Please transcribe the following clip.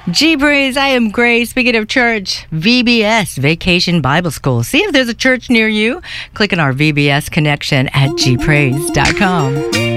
G-Praise, I am Grace. Speaking of church, VBS, Vacation Bible School. See if there's a church near you. Click on our VBS connection at gpraise.com.